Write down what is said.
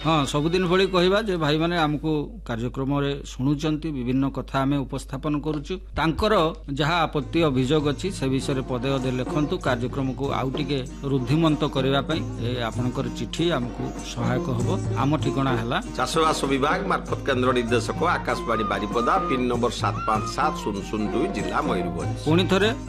हाँ सबुदिन भली कहवा जे भाई माने हमको कार्यक्रम शुणुचंती विभिन्न कथा आमे उपस्थापन करूचु तांकर जहाँ आपत्ति अभियोग अछि से विषय पदे अदे लिखंतु कार्यक्रम को आउ टिके रुद्धिमंत करबा पई आपनकर चिट्ठी हमको सहायक हबो। आम ठिकाना हैला चाषबास विभाग मार्फत केंद्र निर्देशक आकाशवाणी बारिपदा पिन नंबर 757002 जिला मयूरभंज। पुणी थरे